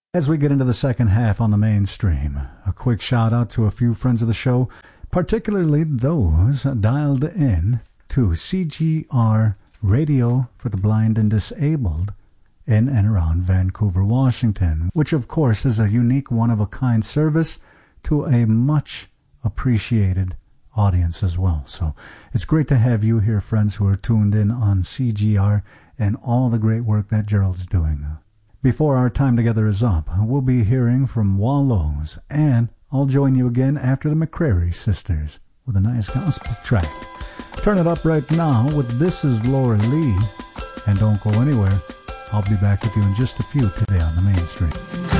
As we get into the second half on the mainstream, a quick shout out to a few friends of the show, particularly those dialed in to CGR Radio for the Blind and Disabled in and around Vancouver, Washington, which of course is a unique one-of-a-kind service to a much appreciated audience as well. So it's great to have you here, friends, who are tuned in on CGR and all the great work that Gerald's doing. Before our time together is up, we'll be hearing from Wallows, and I'll join you again after the McCrary Sisters with a nice gospel track. Turn it up right now with This Is Laura Lee, and don't go anywhere. I'll be back with you in just a few today on the mainstream.